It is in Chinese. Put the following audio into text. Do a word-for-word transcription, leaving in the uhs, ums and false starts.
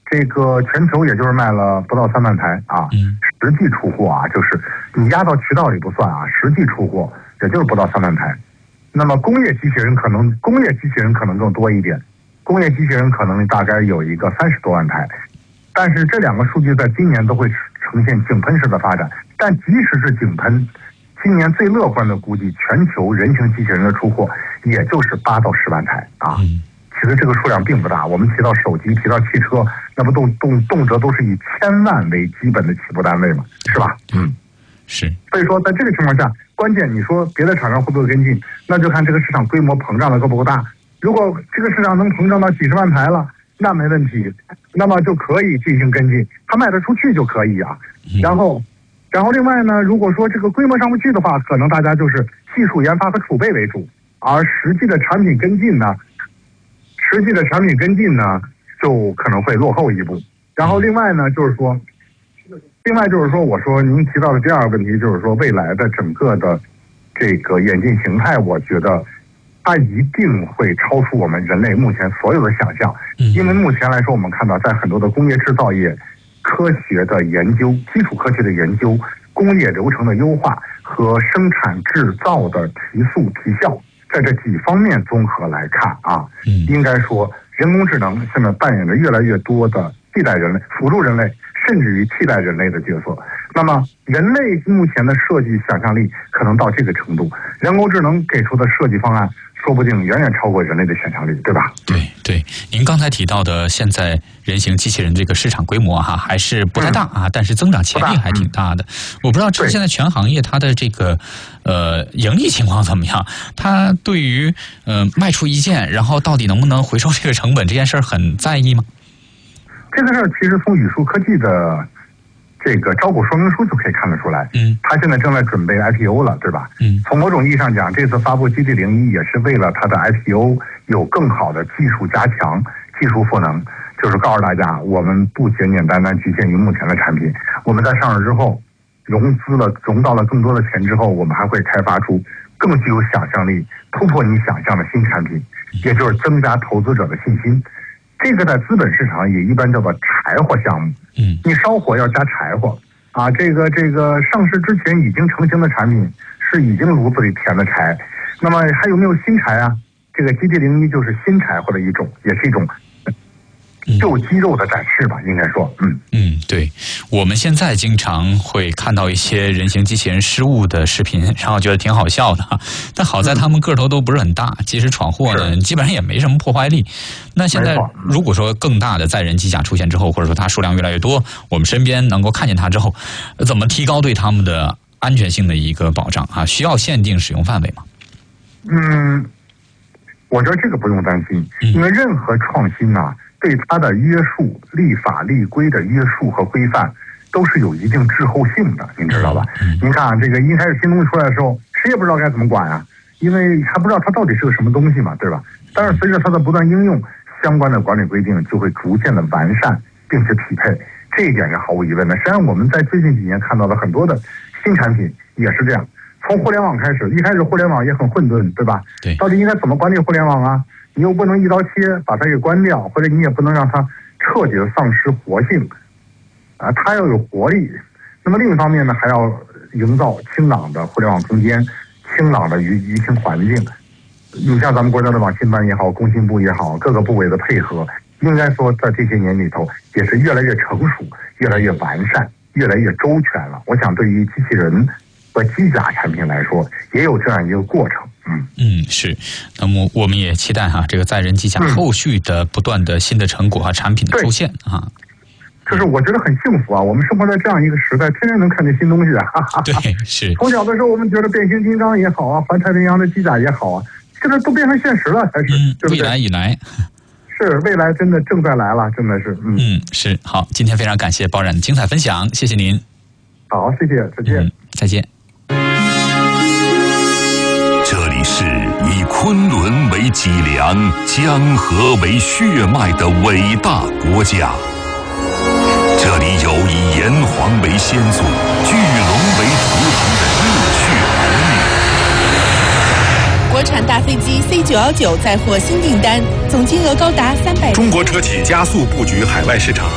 这个全球也就是卖了不到三万台啊，实际出货啊，就是你压到渠道里不算啊，实际出货也就是不到三万台。那么工业机器人可能工业机器人可能更多一点，工业机器人可能大概有一个三十多万台，但是这两个数据在今年都会呈现井喷式的发展。但即使是井喷，今年最乐观的估计，全球人形机器人的出货也就是八到十万台啊。其实这个数量并不大，我们提到手机，提到汽车，那不动动动辄都是以千万为基本的起步单位嘛，是吧？嗯， 是。 所以说，在这个情况下，关键你说别的厂商会不会跟进，那就看这个市场规模膨胀的够不够大。如果这个市场能膨胀到几十万台了，那没问题，那么就可以进行跟进，它卖得出去就可以啊。然后，然后另外呢，如果说这个规模上不去的话，可能大家就是技术研发和储备为主，而实际的产品跟进呢？实际的产品跟进呢，就可能会落后一步。然后另外呢，就是说，另外就是说，我说您提到的第二个问题，就是说未来的整个的这个演进形态，我觉得它一定会超出我们人类目前所有的想象。因为目前来说，我们看到在很多的工业制造业、科学的研究、基础科学的研究、工业流程的优化和生产制造的提速提效。在这几方面综合来看啊，应该说人工智能现在扮演着越来越多的替代人类、辅助人类，甚至于替代人类的角色。那么人类目前的设计想象力可能到这个程度，人工智能给出的设计方案说不定远远超过人类的想象力，对吧？ 对对，您刚才提到的现在人形机器人这个市场规模哈还是不太大啊，嗯、但是增长潜力还挺大的。嗯、我不知道这现在全行业它的这个呃盈利情况怎么样？它对于呃卖出一件，然后到底能不能回收这个成本这件事儿很在意吗？ 这个事儿其实从宇树科技的这个招股说明书就可以看得出来，嗯，他现在正在准备 I P O 了，对吧？嗯，从某种意义上讲，这次发布 G T 零一也是为了它的 I P O 有更好的技术加强、技术赋能，就是告诉大家，我们不简简单单局限于目前的产品，我们在上市之后融资了、融到了更多的钱之后，我们还会开发出更具有想象力、突破你想象的新产品，也就是增加投资者的信心。这个在资本市场也一般叫做柴火项目。嗯，你烧火要加柴火啊。这个这个上市之前已经成型的产品是已经炉子里填的柴，那么还有没有新柴啊？这个 G T 零一就是新柴火的一种，也是一种旧肌肉的展示吧，应该说，嗯嗯，对，我们现在经常会看到一些人形机器人失误的视频，然后觉得挺好笑的，但好在他们个头都不是很大，即使闯祸呢，基本上也没什么破坏力。那现在如果说更大的载人机甲出现之后，或者说它数量越来越多，我们身边能够看见它之后，怎么提高对他们的安全性的一个保障啊？需要限定使用范围吗？ 嗯，我觉得这个不用担心，因为任何创新啊。对它的约束、立法立规的约束和规范，都是有一定滞后性的，您知道吧？嗯、您看啊，这个一开始新东西出来的时候，谁也不知道该怎么管啊，因为还不知道它到底是个什么东西嘛，对吧？但是随着它的不断应用，相关的管理规定就会逐渐的完善，并且匹配，这一点是毫无疑问的。实际上，我们在最近几年看到的很多的新产品也是这样。从互联网开始，一开始互联网也很混沌，对吧？ 对， 到底应该怎么管理互联网啊？你又不能一刀切把它给关掉，或者你也不能让它彻底的丧失活性，啊，它要有活力。那么另一方面呢，还要营造清朗的互联网空间、清朗的舆舆情环境。你像咱们国家的网信办也好，工信部也好，各个部委的配合，应该说在这些年里头也是越来越成熟、越来越完善、越来越周全了。我想对于机器人和机甲产品来说，也有这样一个过程。嗯嗯，是。那么我们也期待哈、啊，这个载人机甲后续的不断的新的成果和产品的出现啊。 就是我觉得很幸福啊，我们生活在这样一个时代，天天能看见新东西啊。哈哈对，是。 从小的时候我们觉得变形金刚也好啊，环太平洋的机甲也好啊，现在都变成现实了，才是， 嗯、 对不对？ 未来已来。 是，未来真的正在来了，真的是。嗯嗯，是。好，今天非常感谢包冉的精彩分享，谢谢您。 好，谢谢，再见。 嗯、再见。 这里是以昆仑为脊梁、江河为血脉的伟大国家。这里有以炎黄为先祖、巨龙为图腾的热血儿女。国产大飞机 C 九一九再获新订单，总金额高达三百。 中国车企加速布局海外市场。